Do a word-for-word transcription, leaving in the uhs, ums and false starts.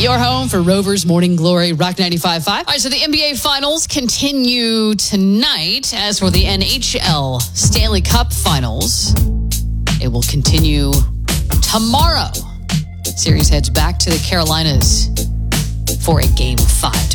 Your home for Rovers Morning Glory, Rock ninety-five point five. All right, so the N B A Finals continue tonight. As for the N H L Stanley Cup Finals, it will continue tomorrow. Series heads back to the Carolinas for a game five.